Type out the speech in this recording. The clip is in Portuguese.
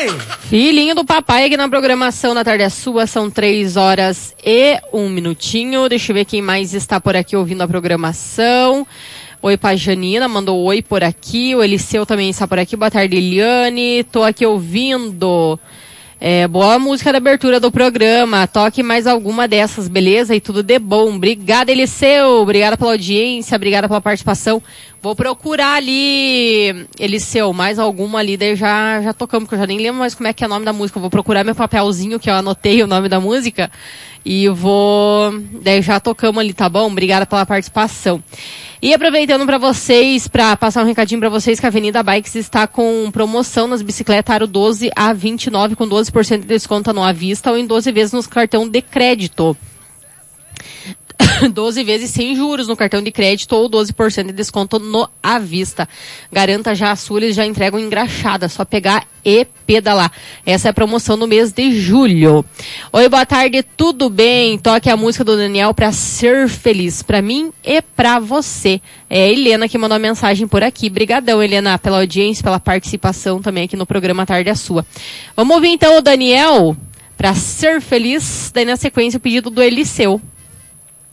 papai! Filhinho do papai aqui na programação na tarde é sua, são 3h01. Deixa eu ver quem mais está por aqui ouvindo a programação. Oi, pai Janina, mandou oi por aqui. O Eliseu também está por aqui. Boa tarde, Eliane. Tô aqui ouvindo. Boa música da abertura do programa. Toque mais alguma dessas, beleza? E tudo de bom. Obrigada, Eliseu. Obrigada pela audiência. Obrigada pela participação. Vou procurar ali, Eliseu, mais alguma ali. Daí já tocamos, porque eu já nem lembro mais como é que é o nome da música. Eu vou procurar meu papelzinho que eu anotei o nome da música. E daí já tocamos ali, tá bom? Obrigada pela participação. E aproveitando para vocês, para passar um recadinho para vocês, que a Avenida Bikes está com promoção nas bicicletas Aro 12 a 29, com 12% de desconto no à vista ou em 12 vezes nos cartão de crédito. 12 vezes sem juros no cartão de crédito ou 12% de desconto no à vista. Garanta já a sua, eles já entregam engraxada, só pegar e pedalar. Essa é a promoção do mês de julho. Oi, boa tarde, tudo bem? Toque a música do Daniel pra ser feliz, pra mim e pra você. É a Helena que mandou a mensagem por aqui. Brigadão, Helena, pela audiência, pela participação também aqui no programa Tarde é Sua. Vamos ouvir então o Daniel pra ser feliz, daí na sequência o pedido do Eliseu.